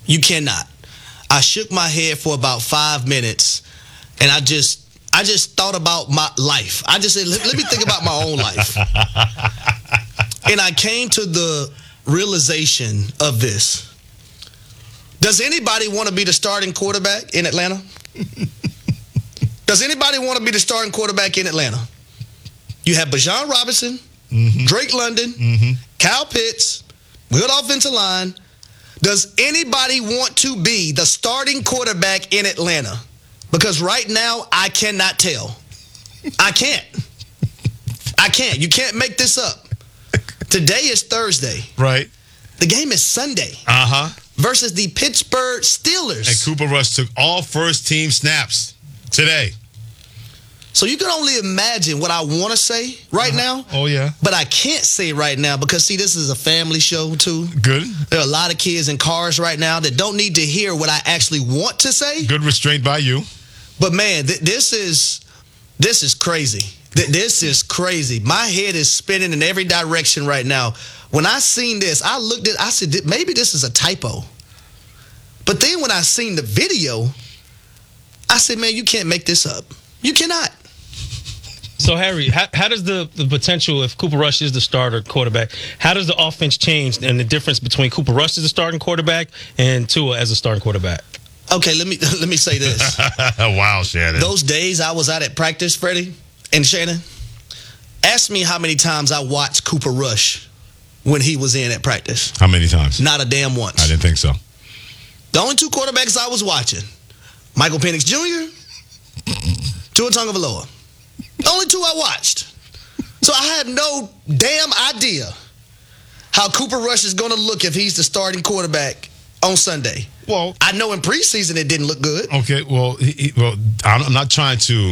You cannot. I shook my head for about 5 minutes, and I just thought about my life. I just said, let me think about my own life. And I came to the realization of this. Does anybody want to be the starting quarterback in Atlanta? Does anybody want to be the starting quarterback in Atlanta? You have Bijan Robinson, Drake London, Kyle Pitts, good offensive line. Does anybody want to be the starting quarterback in Atlanta? Because right now, I cannot tell. I can't. You can't make this up. Today is Thursday. Right. The game is Sunday. Versus the Pittsburgh Steelers. And Cooper Rush took all first-team snaps today. So you can only imagine what I want to say right now. Oh, yeah. But I can't say right now because, see, this is a family show, too. Good. There are a lot of kids in cars right now that don't need to hear what I actually want to say. Good restraint by you. But, man, this is crazy. This is crazy. My head is spinning in every direction right now. When I seen this, I said, maybe this is a typo. But then when I seen the video, I said, man, you can't make this up. You cannot. So, Harry, how does the potential, if Cooper Rush is the starter quarterback, how does the offense change and the difference between Cooper Rush as a starting quarterback and Tua as a starting quarterback? Okay, let me say this. Wow, Shannon. Those days I was out at practice, Freddie and Shannon, ask me how many times I watched Cooper Rush when he was in at practice. How many times? Not a damn once. I didn't think so. The only two quarterbacks I was watching, Michael Penix Jr., Tua Tagovailoa. The only two I watched. So I have no damn idea how Cooper Rush is going to look if he's the starting quarterback on Sunday. Well, I know in preseason it didn't look good. Okay, well, I'm not trying to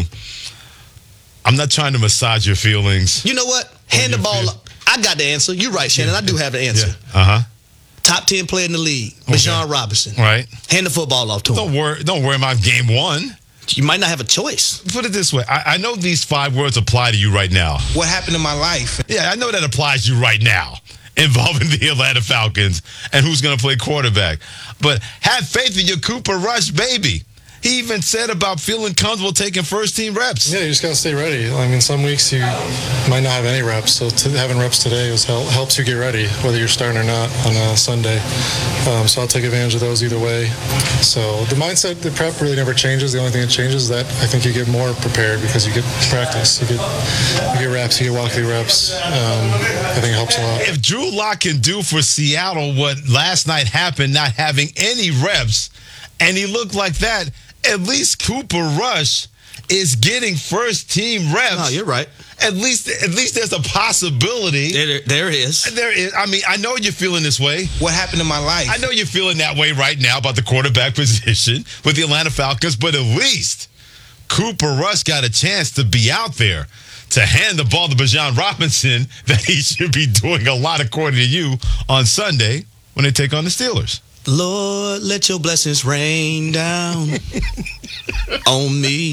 massage your feelings. You know what? Hand the ball up. I got the answer. You're right, Shannon. I do have the answer. Yeah. Top 10 player in the league, Bijan Robinson. Right. Hand the football off to him. Don't worry about game one. You might not have a choice. Put it this way. I know these 5 words apply to you right now. What happened in my life? Yeah, I know that applies to you right now, involving the Atlanta Falcons and who's going to play quarterback. But have faith in your Cooper Rush, baby. He even said about feeling comfortable taking first-team reps. Yeah, you just got to stay ready. I mean, some weeks you might not have any reps, so having reps today helps you get ready, whether you're starting or not on a Sunday. So I'll take advantage of those either way. So the mindset, the prep really never changes. The only thing that changes is that I think you get more prepared because you get practice. You get reps, you get walk-through reps. I think it helps a lot. If Drew Lock can do for Seattle what last night happened, not having any reps, and he looked like that, at least Cooper Rush is getting first-team reps. No, you're right. At least there's a possibility. There is. There is. I mean, I know you're feeling this way. What happened in my life? I know you're feeling that way right now about the quarterback position with the Atlanta Falcons, but at least Cooper Rush got a chance to be out there to hand the ball to Bijan Robinson that he should be doing a lot according to you on Sunday when they take on the Steelers. Lord, let your blessings rain down on me.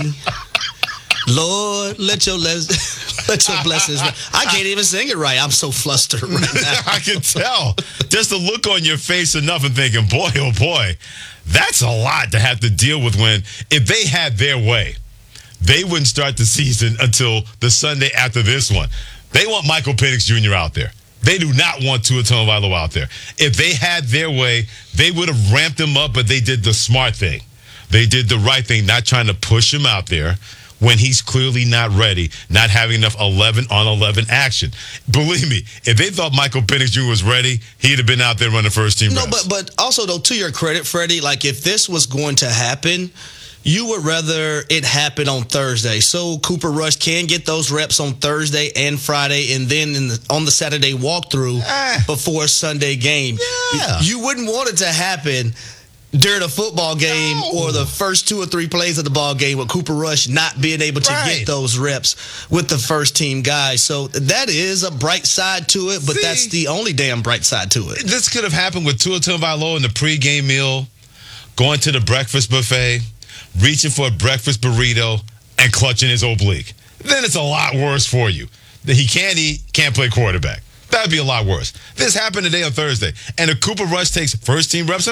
Lord, let your blessings rain. I can't even sing it right. I'm so flustered right now. I can tell. Just the look on your face enough and thinking, boy, oh boy, that's a lot to have to deal with when, if they had their way, they wouldn't start the season until the Sunday after this one. They want Michael Penix Jr. out there. They do not want Tua Tagovailoa out there. If they had their way, they would have ramped him up, but they did the smart thing. They did the right thing, not trying to push him out there when he's clearly not ready, not having enough 11-on-11 action. Believe me, if they thought Michael Penix Jr. was ready, he'd have been out there running first-team reps. No, but also, though, to your credit, Freddie, like if this was going to happen, you would rather it happen on Thursday. So Cooper Rush can get those reps on Thursday and Friday, and then on the Saturday walkthrough before Sunday game. Yeah. You wouldn't want it to happen during a football game or the first 2 or 3 plays of the ball game with Cooper Rush not being able to get those reps with the first-team guys. So that is a bright side to it, but that's the only damn bright side to it. This could have happened with Tua Tagovailoa in the pregame meal, going to the breakfast buffet, reaching for a breakfast burrito, and clutching his oblique. Then it's a lot worse for you. That he can't eat, can't play quarterback. That would be a lot worse. This happened today on Thursday. And if Cooper Rush takes first-team reps